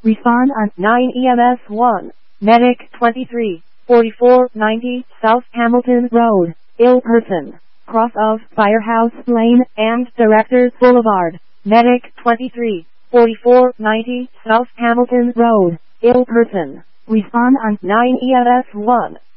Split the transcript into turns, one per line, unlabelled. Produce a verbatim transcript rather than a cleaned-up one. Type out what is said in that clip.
Respond on
nine E M S one. Medic twenty-three forty-four ninety South Hamilton Road, ill person, cross of Firehouse Lane and Directors Boulevard. Medic twenty-three forty-four ninety South Hamilton Road, ill person.
Respond on
nine E M S one.